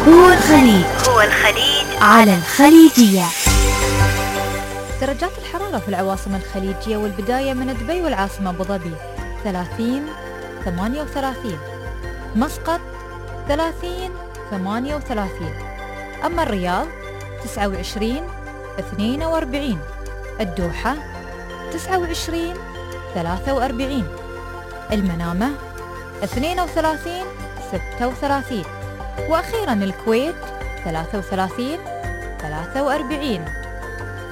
هو الخليج على الخليجية. درجات الحرارة في العواصم الخليجية، والبداية من دبي والعاصمة أبو ظبي 30 38، مسقط 30 38، أما الرياض 29 42، الدوحة 29 43، المنامة 32 36، وأخيرا الكويت 33 43.